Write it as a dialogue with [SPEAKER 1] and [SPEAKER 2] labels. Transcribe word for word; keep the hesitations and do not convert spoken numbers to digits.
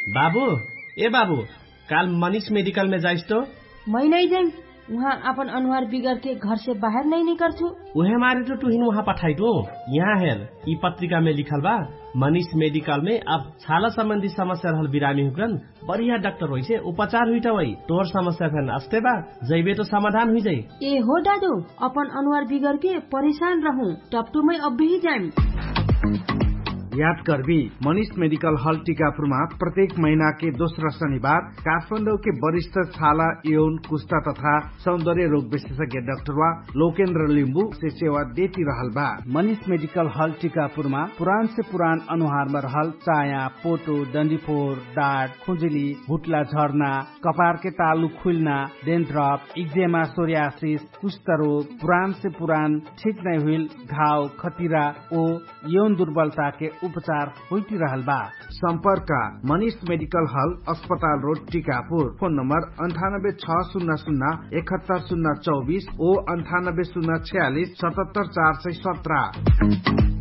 [SPEAKER 1] बाबू ए बाबू काल मनीष मेडिकल में जाइस तो?
[SPEAKER 2] मैं नहीं जाइम, वहाँ अपन अनुहार बिगड़ के घर से बाहर नहीं निकल छू।
[SPEAKER 1] उहे मारे तो तुहिन वहाँ पठाई दो। यहाँ हेर ई पत्रिका में लिखल बा मनीष मेडिकल में अब छाला संबंधी समस्या रहल बिरामी हुकन बढ़िया डॉक्टर होइ से उपचार हुई वही तोहर समस्या फेन अस्ते बा जैबे तो समाधान हुई जाई।
[SPEAKER 2] ए हो दादू अपन अनुहार बिगड़ के परेशान रहूं टपटू में अब भी जाइम।
[SPEAKER 3] याद करबी मनीष मेडिकल हॉल टीकापुरमा प्रत्येक महीना के दोस्रो शनिबार काठमाडौँ के वरिष्ठ छाला यौन कुष्ठा तथा सौंदर्य रोग विशेषज्ञ डाक्टर वा लोकेन्द्र लिम्बू से सेवा देती रहल बा। मनीष मेडिकल हॉल टीकापुरमा पुरान से पुरान अनुहार में रहल चाया, पोटो, डंडीफोर, डाँट, खुजली, भुटला झर्ना, कपार के तालु खुलना, डेन्ड्रप, इक्जेमा, सोरियासिस, कुष्ठ रोग, पुरान से पुरान ठीक नहीं हुई घाव, खतिरा ओ यौन दुर्बलता के उपचार होती रहल बा। संपर्क मनीष मेडिकल हॉल अस्पताल रोड टीकापुर। फोन नंबर अंठानब्बे छ शून्य शून्य इकहत्तर शून्य चौबीस ओ अंठानब्बे शून्य छियालीस सतहत्तर चार सय सत्रह।